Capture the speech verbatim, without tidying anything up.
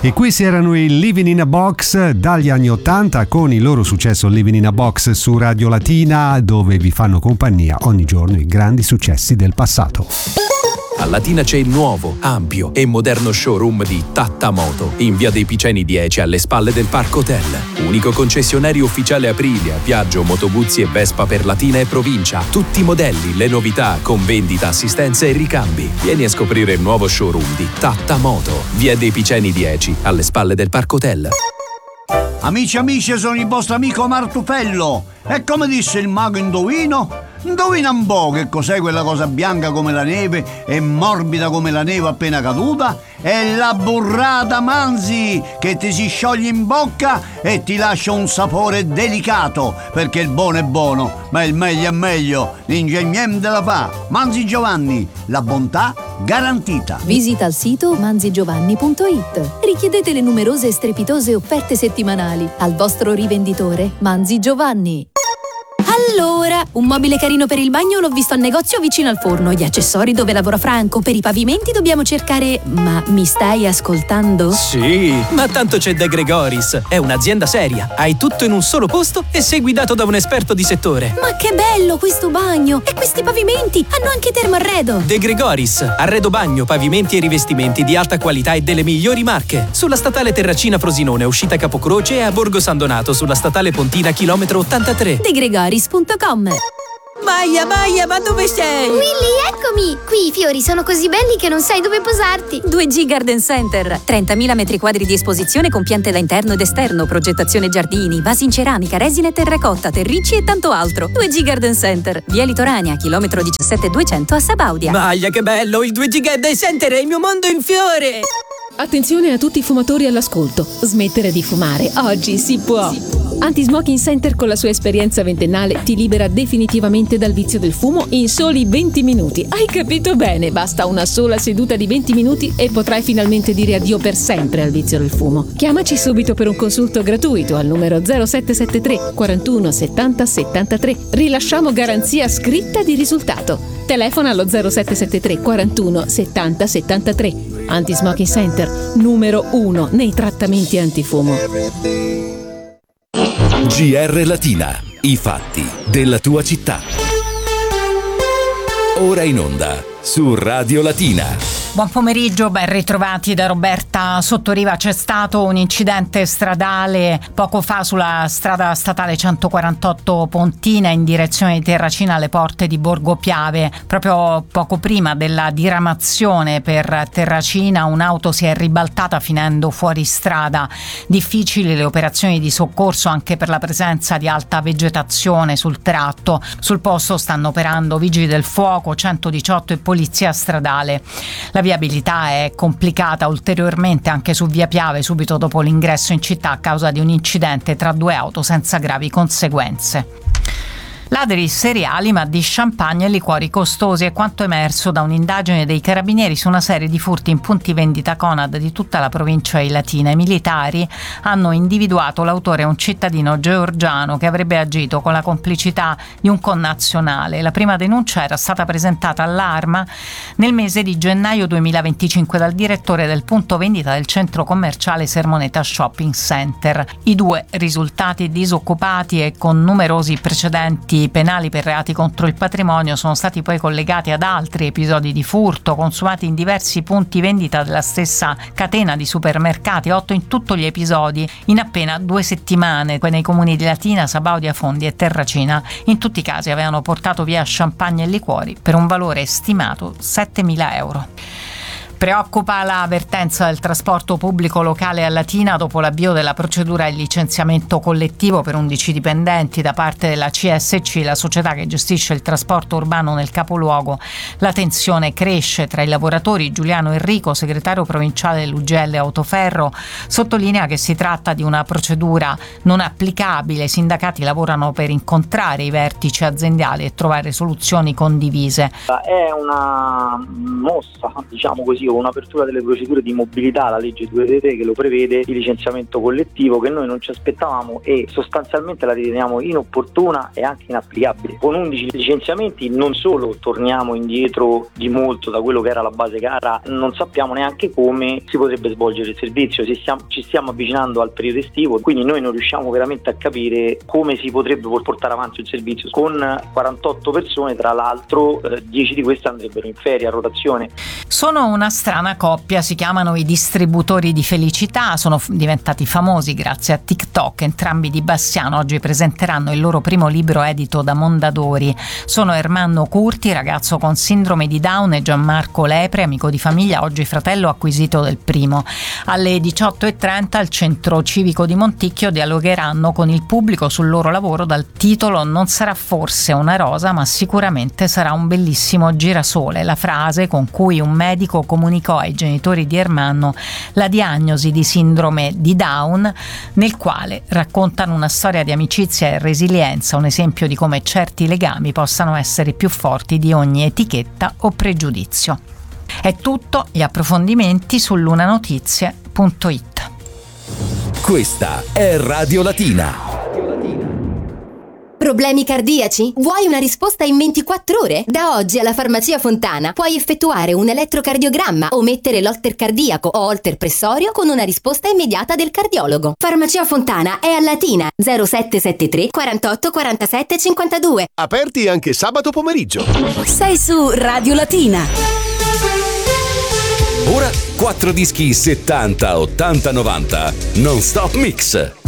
E questi erano i Living in a Box dagli anni ottanta con il loro successo Living in a Box su Radio Latina, dove vi fanno compagnia ogni giorno i grandi successi del passato. A Latina c'è il nuovo, ampio e moderno showroom di Tattamoto in via dei Piceni dieci alle spalle del Parco Hotel. Unico concessionario ufficiale Aprilia, Piaggio, Moto Guzzi e Vespa per Latina e provincia. Tutti i modelli, le novità, con vendita, assistenza e ricambi. Vieni a scoprire il nuovo showroom di Tattamoto, via dei Piceni dieci alle spalle del Parco Hotel. Amici amici, sono il vostro amico Martufello e come disse il mago Indovino, indovina un po' che cos'è quella cosa bianca come la neve e morbida come la neve appena caduta? È la burrata Manzi, che ti si scioglie in bocca e ti lascia un sapore delicato, perché il buono è buono, ma il meglio è meglio. L'ingegnente la fa. Manzi Giovanni, la bontà garantita. Visita il sito manzi giovanni punto it. Richiedete le numerose e strepitose offerte settimanali al vostro rivenditore Manzi Giovanni. Allora, un mobile carino per il bagno l'ho visto al negozio vicino al forno. Gli accessori dove lavora Franco. Per i pavimenti dobbiamo cercare... Ma mi stai ascoltando? Sì, ma tanto c'è De Gregoris. È un'azienda seria. Hai tutto in un solo posto e sei guidato da un esperto di settore. Ma che bello questo bagno! E questi pavimenti hanno anche Termoarredo. De Gregoris, arredo bagno, pavimenti e rivestimenti di alta qualità e delle migliori marche. Sulla statale Terracina Frosinone, uscita Capocroce, e a Borgo San Donato, sulla statale Pontina, chilometro ottantatré. De Gregoris punto com. Maia, Maia, ma dove sei? Willy, eccomi! Qui i fiori sono così belli che non sai dove posarti. due G Garden Center. trentamila metri quadri di esposizione con piante da interno ed esterno, progettazione giardini, vasi in ceramica, resina e terracotta, terricci e tanto altro. due G Garden Center. Via Litoranea, chilometro diciassette duecento a Sabaudia. Maia, che bello! Il due G Garden Center è il mio mondo in fiore! Attenzione a tutti i fumatori all'ascolto. Smettere di fumare oggi si può. Anti-Smoking Center, con la sua esperienza ventennale, ti libera definitivamente dal vizio del fumo in soli venti minuti. Hai capito bene? Basta una sola seduta di venti minuti e potrai finalmente dire addio per sempre al vizio del fumo. Chiamaci subito per un consulto gratuito al numero zero sette sette tre quarantuno settanta settantatré. Rilasciamo garanzia scritta di risultato. Telefona allo zero sette sette tre quarantuno settanta settantatré. Anti-Smoking Center, numero uno nei trattamenti antifumo. G R Latina, i fatti della tua città. Ora in onda su Radio Latina. Buon pomeriggio, ben ritrovati da Roberta Sottoriva. C'è stato un incidente stradale poco fa sulla strada statale centoquarantotto Pontina in direzione di Terracina alle porte di Borgo Piave. Proprio poco prima della diramazione per Terracina un'auto si è ribaltata finendo fuori strada. Difficili le operazioni di soccorso anche per la presenza di alta vegetazione sul tratto. Sul posto stanno operando vigili del fuoco, centodiciotto e polizia stradale. La La viabilità è complicata ulteriormente anche su via Piave subito dopo l'ingresso in città a causa di un incidente tra due auto senza gravi conseguenze. Ladri seriali ma di champagne e liquori costosi è quanto emerso da un'indagine dei carabinieri su una serie di furti in punti vendita Conad di tutta la provincia di Latina. I militari hanno individuato l'autore, un cittadino georgiano che avrebbe agito con la complicità di un connazionale. La prima denuncia era stata presentata all'Arma nel mese di gennaio duemilaventicinque dal direttore del punto vendita del centro commerciale Sermoneta Shopping Center. I due risultati disoccupati e con numerosi precedenti penali per reati contro il patrimonio sono stati poi collegati ad altri episodi di furto consumati in diversi punti vendita della stessa catena di supermercati, otto in tutti gli episodi in appena due settimane nei comuni di Latina, Sabaudia, Fondi e Terracina. In tutti i casi avevano portato via champagne e liquori per un valore stimato settemila euro. Preoccupa la vertenza del trasporto pubblico locale a Latina dopo l'avvio della procedura di licenziamento collettivo per undici dipendenti da parte della C S C, la società che gestisce il trasporto urbano nel capoluogo. La tensione cresce tra i lavoratori. Giuliano Enrico, segretario provinciale dell'U G L Autoferro, sottolinea che si tratta di una procedura non applicabile. I sindacati lavorano per incontrare i vertici aziendali e trovare soluzioni condivise. È una mossa, diciamo così, motivo un'apertura delle procedure di mobilità, la legge duemilatré che lo prevede, di licenziamento collettivo, che noi non ci aspettavamo e sostanzialmente la riteniamo inopportuna e anche inapplicabile. Con undici licenziamenti non solo torniamo indietro di molto da quello che era la base gara, non sappiamo neanche come si potrebbe svolgere il servizio, ci stiamo, ci stiamo avvicinando al periodo estivo, quindi noi non riusciamo veramente a capire come si potrebbe portare avanti il servizio. Con quarantotto persone, tra l'altro eh, dieci di queste andrebbero in ferie a rotazione. Sono una strana coppia, si chiamano i distributori di felicità, sono f- diventati famosi grazie a TikTok, entrambi di Bassiano, oggi presenteranno il loro primo libro edito da Mondadori. Sono Ermanno Curti, ragazzo con sindrome di Down, e Gianmarco Lepre, amico di famiglia, oggi fratello acquisito del primo. Alle diciotto e trenta al Centro Civico di Monticchio dialogheranno con il pubblico sul loro lavoro dal titolo "Non sarà forse una rosa, ma sicuramente sarà un bellissimo girasole", la frase con cui un medico comunicò ai genitori di Ermanno la diagnosi di sindrome di Down, nel quale raccontano una storia di amicizia e resilienza, un esempio di come certi legami possano essere più forti di ogni etichetta o pregiudizio. È tutto, gli approfondimenti su lunanotizie punto it. Questa è Radio Latina. Problemi cardiaci? Vuoi una risposta in ventiquattro ore? Da oggi alla Farmacia Fontana puoi effettuare un elettrocardiogramma o mettere l'holter cardiaco o holter pressorio con una risposta immediata del cardiologo. Farmacia Fontana è a Latina, zero sette sette tre quarantotto quarantasette cinquantadue. Aperti anche sabato pomeriggio. Sei su Radio Latina. Ora quattro dischi settanta, ottanta, novanta non stop mix.